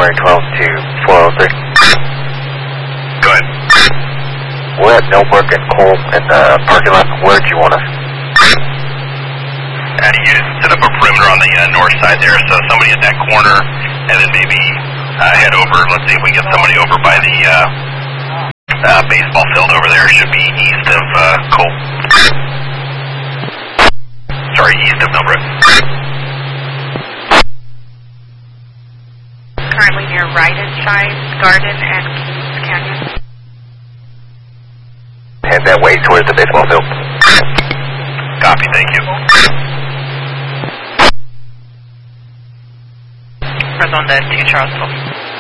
January 12th to 403. Go ahead. We're at Millbrook and Cole in the parking lot. Where do you want us? And you set up a perimeter on the north side there, so somebody at that corner, and then maybe head over. Let's see if we get somebody over by the baseball field over there. Should be east of Cole. Sorry, east of Millbrook. Currently near Right and Shine, Garden, and Kings Canyon. Head that way towards the baseball field. Copy, thank you. Press on the 2 Charlesville.